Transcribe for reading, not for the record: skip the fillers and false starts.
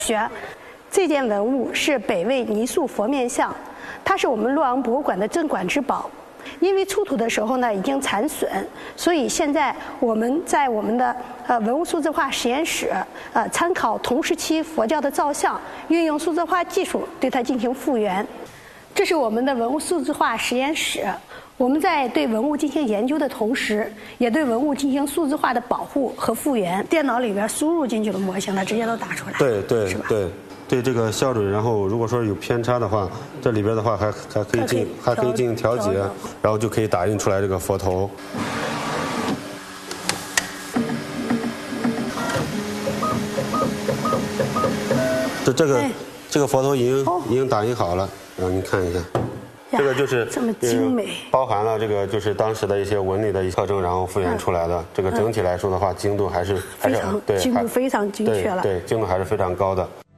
学。这件文物是北魏泥塑佛面像，它是我们洛阳博物馆的镇馆之宝。因为出土的时候呢已经残损，所以现在我们在我们的文物数字化实验室参考同时期佛教的造像，运用数字化技术对它进行复原。这是我们的文物数字化实验室。我们在对文物进行研究的同时，也对文物进行数字化的保护和复原。电脑里边输入进去的模型，它直接都打出来。 对， 是吧？ 对这个校准，然后如果说有偏差的话，这里边的话还可以进行调节，然后就可以打印出来这个佛头。这个佛头已经打印好了，然后您看一下。这个就是这么精美， 包含了这个就是当时的一些纹理的特征，然后复原出来的。这个整体来说的话，精度还是精度非常精确了。 对，精度还是非常高的。